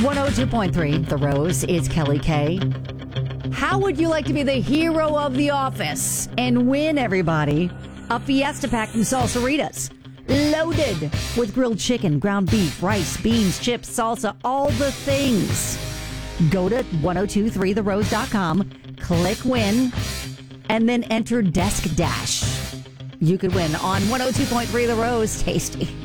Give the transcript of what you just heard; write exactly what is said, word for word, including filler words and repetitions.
one oh two point three, The Rose, is Kelly K. How would you like to be the hero of the office and win, everybody, a Fiesta Pack from Salsaritas? Loaded with grilled chicken, ground beef, rice, beans, chips, salsa, all the things. Go to ten twenty-three the rose dot com, click win, and then enter Desk Dash. You could win on one oh two point three The Rose. Tasty.